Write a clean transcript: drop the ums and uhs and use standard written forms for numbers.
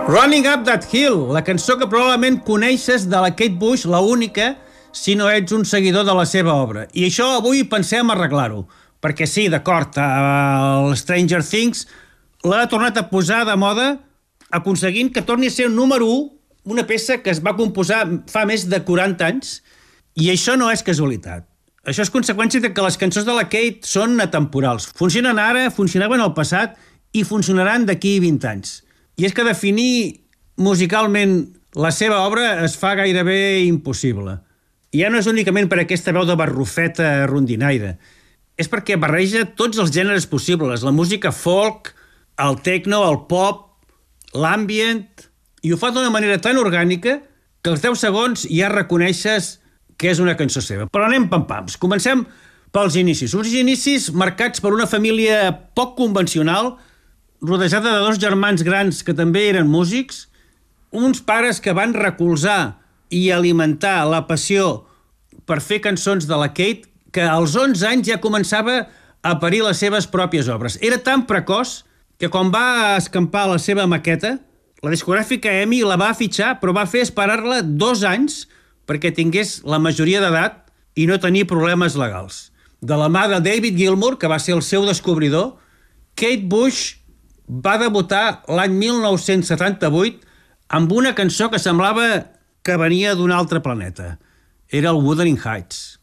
Running Up That Hill, la cançó que probablement coneixes de la Kate Bush, la única, si no ets un seguidor de la seva obra. I això avui pensem arreglar-ho, perquè sí, d'acord, el Stranger Things l'ha tornat a posar de moda aconseguint que torni a ser un número 1, una peça que es va composar fa més de 40 anys, i això no és casualitat. Això és conseqüència de que les cançons de la Kate són atemporals. Funcionen ara, funcionaven al passat i funcionaran d'aquí 20 anys. I és que definir musicalment la seva obra es fa gairebé impossible. I ja no és únicament per aquesta veu de barrufeta rondinaire. És perquè barreja tots els gèneres possibles, la música folk, el techno, el pop, l'ambient, i ho fa d'una manera tan orgànica que als 10 segons ja reconeixes que és una cançó seva. Però anem pam-pams. Comencem pels inicis. Uns inicis marcats per una família poc convencional, rodejada de 2 germans grans que també eren músics, uns pares que van recolzar i alimentar la passió per fer cançons de la Kate, que als 11 anys ja començava a parir les seves pròpies obres. Era tan precoç que quan va escampar la seva maqueta, la discogràfica EMI la va fitxar, però va fer esperar-la 2 anys perquè tingués la majoria d'edat i no tenir problemes legals. De la mà de David Gilmour, que va ser el seu descobridor, Kate Bush va debutar l'any 1978 amb una cançó que semblava que venia d'un altre planeta. Era el Wuthering Heights.